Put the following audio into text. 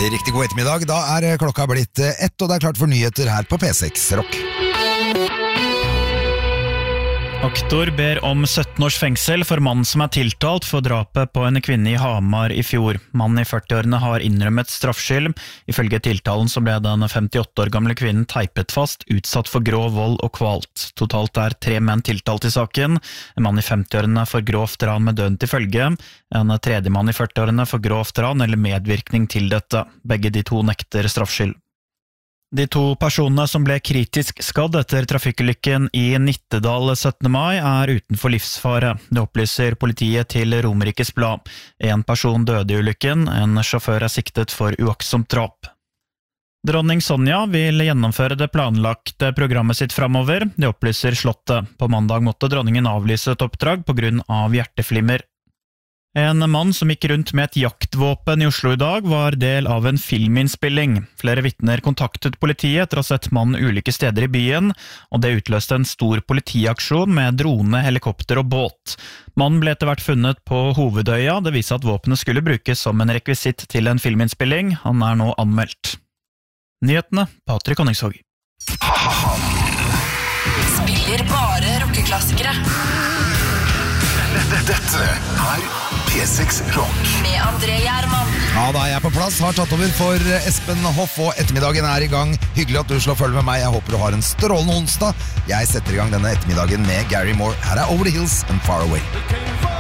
Riktig god ettermiddag, da klokka blitt 1, og det klart for nyheter her på P6 Rock. Aktor ber om 17 års fengsel for mann som tiltalt for drapet på en kvinne i Hamar i fjor. Mannen i 40-årene har innrømmet straffskyld. Ifølge tiltalen så ble den 58 år gamle kvinnen teipet fast, utsatt for grov vold og kvalt. Totalt 3 menn tiltalt i saken. En mann i 50-årene for grovt ran med døden til følge. En tredje mann i 40-årene for grovt ran eller medvirkning til dette. Begge de to nekter straffskyld. De 2 personene som ble kritisk skadd etter trafikkulykken i Nittedal 17. mai utenfor livsfare. Det opplyser politiet til Romerikes Blad. En person døde i ulykken, en sjåfør siktet for uaktsomt drap. Dronning Sonja vil gjennomføre det planlagte programmet sitt fremover. Det opplyser Slottet. På mandag måtte dronningen avlyse et oppdrag på grunn av hjerteflimmer. En mann som gikk rundt med et jaktvåpen i Oslo i dag var del av en filminnspilling. Flere vitner kontaktet politiet etter å ha sett mannen ulike steder i byen, og det utløste en stor politiaksjon med drone, helikopter og båt. Mannen ble etter hvert funnet på Hovedøya. Det viser at våpenet skulle brukes som en rekvisitt til en filminnspilling. Han nå anmeldt. Nyhetene, Patrick Honningsvåg. Spiller bare rockeklassikere. Dette P6 Rock med André Gjerman. Ja, da jeg på plass, har tatt over for Espen Hoff, og ettermiddagen i gang. Hyggelig at du slår følge med meg. Jeg håper du har en strålende onsdag. Jeg setter i gang denne ettermiddagen med Gary Moore. Her Over the Hills and Far Away.